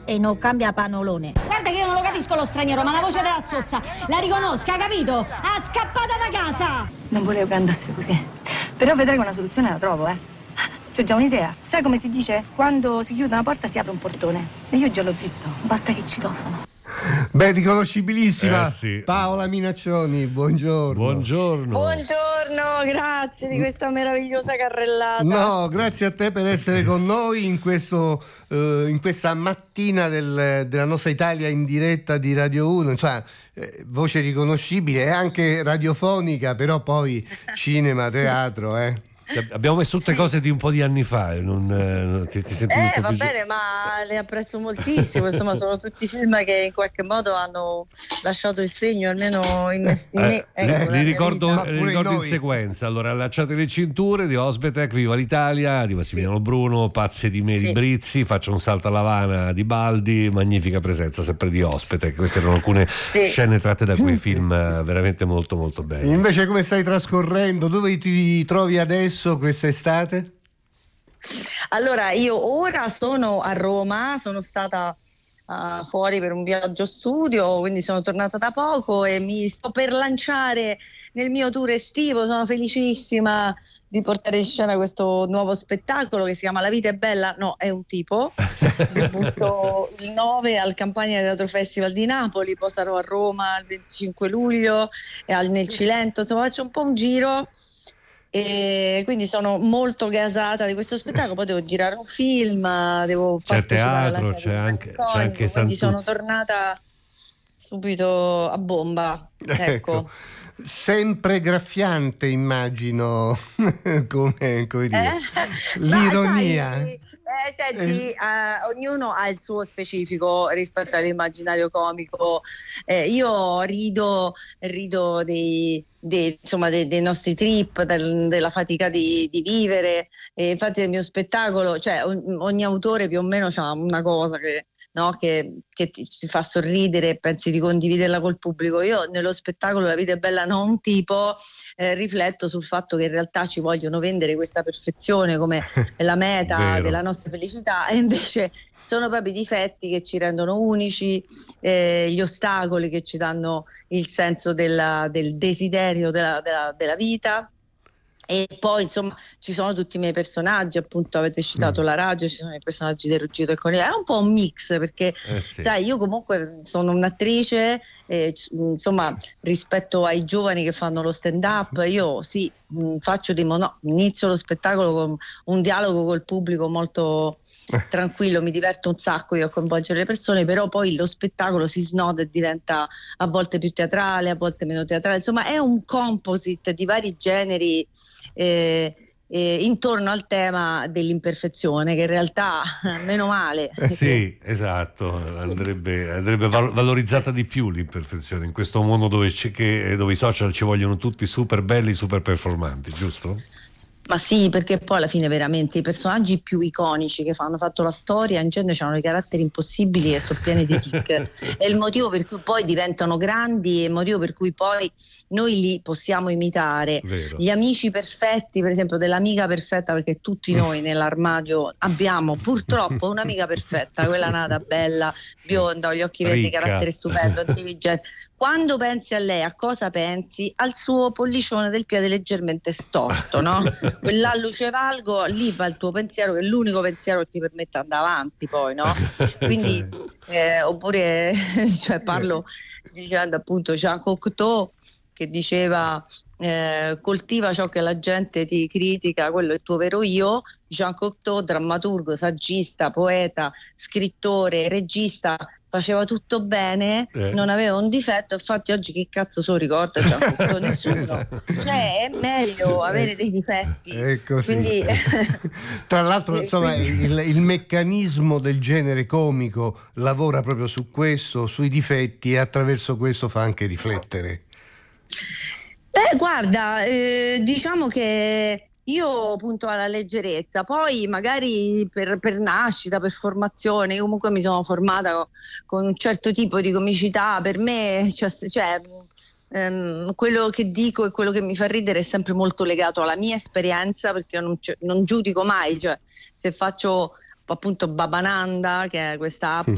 e non cambia panolone. Guarda che io non lo capisco lo straniero, ma la voce della zozza la riconosca, capito? Ah, scappata da casa! Non volevo che andasse così, però vedrai che una soluzione la trovo, C'ho già un'idea. Sai come si dice? Quando si chiude una porta si apre un portone. E io già l'ho visto, basta che citofono. Beh, riconoscibilissima. Sì. Paola Minaccioni, buongiorno. Buongiorno, grazie di questa meravigliosa carrellata. No, grazie a te per essere con noi in questa mattina della nostra Italia in diretta di Radio 1, cioè voce riconoscibile e anche radiofonica, però poi cinema, teatro, Abbiamo messo tutte cose di un po' di anni fa, ti senti un po' Va più bene, ma le apprezzo moltissimo, insomma sono tutti film che in qualche modo hanno lasciato il segno, almeno in me. li ricordo in in sequenza. Allora, Allacciate le cinture di Osbetek, Viva l'Italia di Massimiliano Bruno, Pazze di Mary Brizzi, Faccio un salto alla Havana di Baldi, magnifica presenza sempre di Osbetek. Queste erano alcune scene tratte da quei film veramente molto molto belli. Invece come stai trascorrendo? Dove ti trovi adesso quest'estate? Allora, io ora sono a Roma, sono stata fuori per un viaggio studio, quindi sono tornata da poco e mi sto per lanciare nel mio tour estivo. Sono felicissima di portare in scena questo nuovo spettacolo che si chiama La vita è bella, no, è un tipo. Debutto il 9 al Campania Teatro Festival di Napoli, poi sarò a Roma il 25 luglio e nel Cilento, insomma faccio un po' un giro. E quindi sono molto gasata di questo spettacolo. Poi devo girare un film, devo partecipare teatro, c'è anche quindi Santuzzi. sono tornata subito a bomba, ecco. Sempre graffiante, immagino. come dire l'ironia. Sai, senti, ognuno ha il suo specifico rispetto all'immaginario comico. Io rido insomma dei nostri trip, della fatica di vivere. E infatti nel mio spettacolo, cioè ogni autore più o meno ha una cosa che ti fa sorridere e pensi di condividerla col pubblico. Io nello spettacolo La vita è bella, non un tipo, rifletto sul fatto che in realtà ci vogliono vendere questa perfezione come la meta della nostra felicità, e invece sono proprio i difetti che ci rendono unici, gli ostacoli che ci danno il senso del desiderio della vita. E poi insomma ci sono tutti i miei personaggi, appunto avete citato la radio, ci sono i personaggi del Ruggito del Coniglio, è un po' un mix perché sai, io comunque sono un'attrice, insomma rispetto ai giovani che fanno lo stand up, io faccio inizio lo spettacolo con un dialogo col pubblico molto tranquillo, mi diverto un sacco io a coinvolgere le persone, però poi lo spettacolo si snoda e diventa a volte più teatrale, a volte meno teatrale, insomma è un composite di vari generi intorno al tema dell'imperfezione, che in realtà meno male sì, esatto, andrebbe valorizzata di più l'imperfezione in questo mondo dove i social ci vogliono tutti super belli, super performanti, giusto? Ma sì, perché poi alla fine veramente i personaggi più iconici che hanno fatto la storia in genere hanno dei caratteri impossibili e sono pieni di tic. È il motivo per cui poi diventano grandi e il motivo per cui poi noi li possiamo imitare. Vero. Gli amici perfetti, per esempio, dell'amica perfetta, perché tutti noi nell'armadio abbiamo purtroppo un'amica perfetta, quella nata bella, bionda, gli occhi verdi, carattere stupendo, intelligente. Quando pensi a lei, a cosa pensi? Al suo pollicione del piede leggermente storto, no? Quella luce valgo, lì va il tuo pensiero, che è l'unico pensiero che ti permette di andare avanti poi, no? Quindi, oppure, cioè parlo dicendo appunto Jean Cocteau, che diceva coltiva ciò che la gente ti critica, quello è il tuo vero io. Jean Cocteau, drammaturgo, saggista, poeta, scrittore, regista, faceva tutto bene, non aveva un difetto. Infatti oggi chi cazzo se lo ricorda Jean Cocteau? Nessuno. Cioè è meglio avere dei difetti. Quindi tra l'altro insomma il meccanismo del genere comico lavora proprio su questo, sui difetti, e attraverso questo fa anche riflettere. Guarda, diciamo che io punto alla leggerezza, poi magari per nascita, per formazione, io comunque mi sono formata con un certo tipo di comicità. Per me quello che dico e quello che mi fa ridere è sempre molto legato alla mia esperienza, perché io non giudico mai, cioè se faccio appunto Babananda, che è questa app